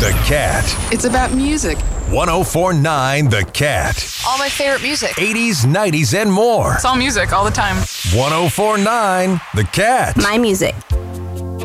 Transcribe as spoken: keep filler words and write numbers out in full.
The Cat. It's about music. one oh four point nine The Cat. All my favorite music. eighties, nineties, and more. It's all music all the time. one oh four point nine The Cat. My music.